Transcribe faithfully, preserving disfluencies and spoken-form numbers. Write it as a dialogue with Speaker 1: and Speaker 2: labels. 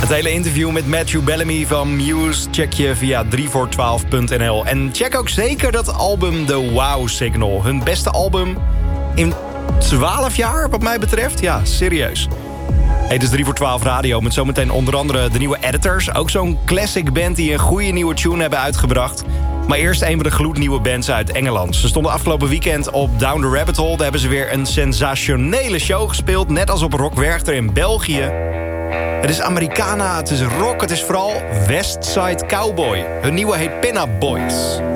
Speaker 1: Het hele interview met Matthew Bellamy van Muse check je via drie voor twaalf punt n l. En check ook zeker dat album The Wow Signal. Hun beste album in twaalf jaar wat mij betreft. Ja, serieus. Hey, het is drie voor twaalf radio met zometeen onder andere de nieuwe Editors. Ook zo'n classic band die een goede nieuwe tune hebben uitgebracht. Maar eerst een van de gloednieuwe bands uit Engeland. Ze stonden afgelopen weekend op Down the Rabbit Hole. Daar hebben ze weer een sensationele show gespeeld. Net als op Rock Werchter in België. Het is Americana, het is rock, het is vooral Westside Cowboy. Hun nieuwe heet Pin Up Boys.